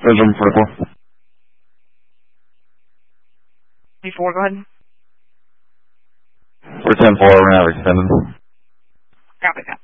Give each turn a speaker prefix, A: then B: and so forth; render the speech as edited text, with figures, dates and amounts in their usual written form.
A: Bedroom 44.
B: 24, go ahead.
A: We're 10-4, we're now extended.
B: Copy that.